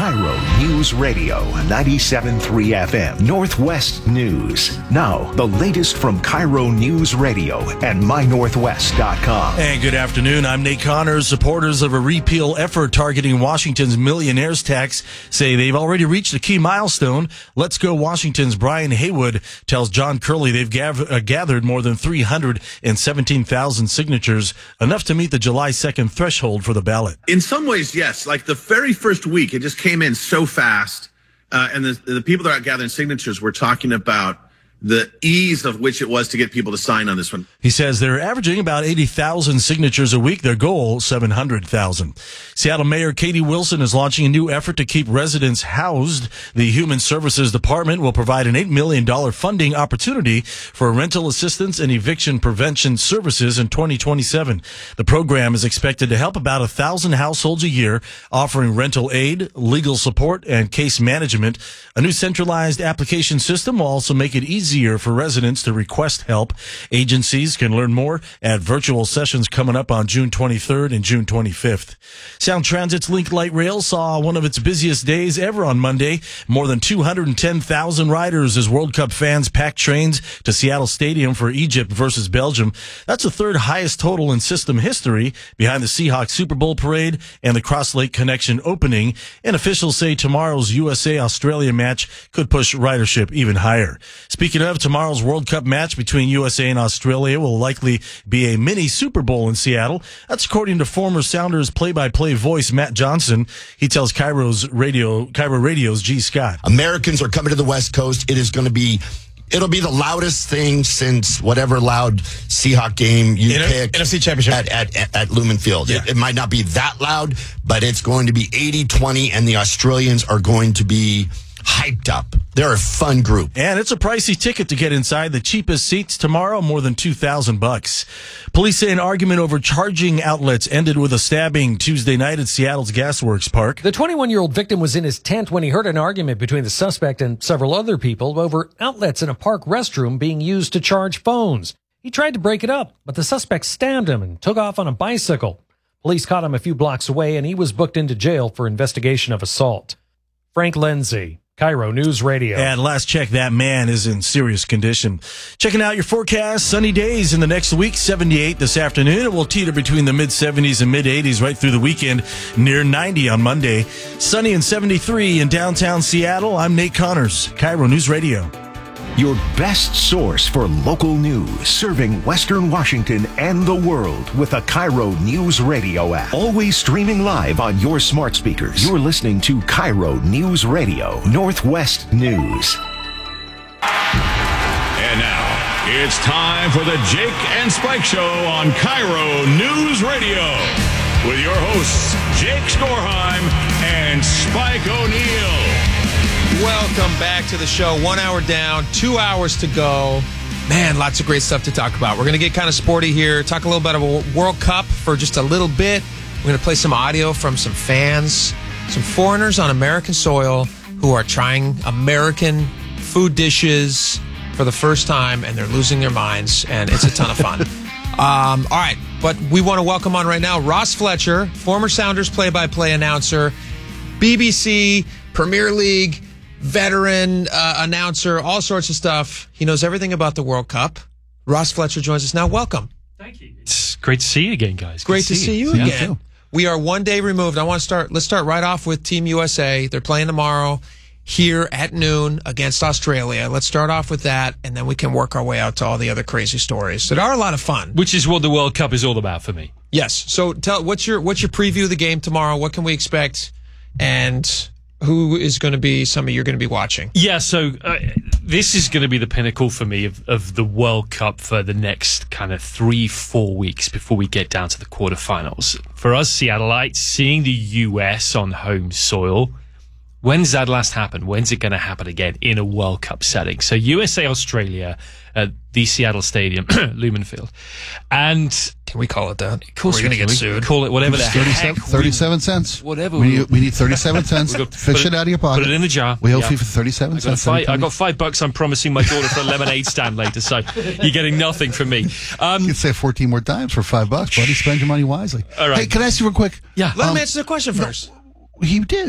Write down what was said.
Cairo News Radio, 97.3 FM, Northwest News. Now, the latest from Cairo News Radio and MyNorthwest.com. And good afternoon. I'm Nate Connors. Supporters of a repeal effort targeting Washington's millionaires tax say they've already reached a key milestone. Let's Go Washington's Brian Haywood tells John Curley they've gathered more than 317,000 signatures, enough to meet the July 2nd threshold for the ballot. In some ways, yes. Like the very first week, it just came in so fast. And the people that are gathering signatures were talking about the ease of which it was to get people to sign on this one. He says they're averaging about 80,000 signatures a week. Their goal, 700,000. Seattle Mayor Katie Wilson is launching a new effort to keep residents housed. The Human Services Department will provide an $8 million funding opportunity for rental assistance and eviction prevention services in 2027. The program is expected to help about 1,000 households a year, offering rental aid, legal support, and case management. A new centralized application system will also make it easier for residents to request help. Agencies can learn more at virtual sessions coming up on June 23rd and June 25th. Sound Transit's Link Light Rail saw one of its busiest days ever on Monday. More than 210,000 riders as World Cup fans packed trains to Seattle Stadium for Egypt versus Belgium. That's the third highest total in system history, behind the Seahawks Super Bowl parade and the Cross Lake Connection opening. And officials say tomorrow's USA-Australia match could push ridership even higher. Speaking of, tomorrow's World Cup match between USA and Australia will likely be a mini Super Bowl in Seattle. That's according to former Sounders play-by-play voice Matt Johnson. He tells Cairo Radio's G. Scott. Americans are coming to the West Coast. It'll be the loudest thing since whatever loud Seahawk game you pick. NFC Championship. At Lumen Field. Yeah. It might not be that loud, but it's going to be 80-20, and the Australians are going to be hyped up. They're a fun group. And it's a pricey ticket to get inside. The cheapest seats tomorrow, more than $2,000. Police say an argument over charging outlets ended with a stabbing Tuesday night at Seattle's Gasworks Park. The 21-year-old victim was in his tent when he heard an argument between the suspect and several other people over outlets in a park restroom being used to charge phones. He tried to break it up, but the suspect stabbed him and took off on a bicycle. Police caught him a few blocks away, and he was booked into jail for investigation of assault. Frank Lindsay, Cairo News Radio. And last check, that man is in serious condition. Checking out your forecast, sunny days in the next week, 78 this afternoon. It will teeter between the mid-70s and mid-80s right through the weekend, near 90 on Monday. Sunny and 73 in downtown Seattle. I'm Nate Connors, Cairo News Radio. Your best source for local news, serving Western Washington and the world with a Cairo News Radio app. Always streaming live on your smart speakers. You're listening to Cairo News Radio, Northwest News. And now, it's time for the Jake and Spike Show on Cairo News Radio. With your hosts, Jake Skorheim and Spike O'Neill. Welcome back to the show. 1 hour down, 2 hours to go. Man, lots of great stuff to talk about. We're going to get kind of sporty here, talk a little bit about World Cup for just a little bit. We're going to play some audio from some fans, some foreigners on American soil who are trying American food dishes for the first time, and they're losing their minds, and it's a ton of fun. All right, but we want to welcome on right now Ross Fletcher, former Sounders play-by-play announcer, BBC, Premier League, veteran announcer, all sorts of stuff. He knows everything about the World Cup. Ross Fletcher joins us now. Welcome. Thank you. It's great to see you again, guys. Great to see you again. We are 1 day removed. Let's start right off with Team USA. They're playing tomorrow here at noon against Australia. Let's start off with that, and then we can work our way out to all the other crazy stories that are a lot of fun. Which is what the World Cup is all about for me. Yes. So what's your preview of the game tomorrow? What can we expect? And who is going to be you're going to be watching? Yeah, so this is going to be the pinnacle for me of the World Cup for the next kind of 3-4 weeks before we get down to the quarterfinals. For us Seattleites, seeing the US on home soil, when's that last happened? When's it going to happen again in a World Cup setting? So USA-Australia at the Seattle Stadium, Lumen Field. And can we call it that? Of course we're going to get sued. Call it whatever the heck. 37 cents. Whatever. We need 37 cents. Fish it out of your pocket. Put it in the jar. We help you for 37 cents. I got $5 I'm promising my daughter for a lemonade stand later, so you're getting nothing from me. You can say 14 more times for $5, buddy. Spend your money wisely. All right. Hey, can I ask you real quick? Yeah. Let him answer the question first. He did.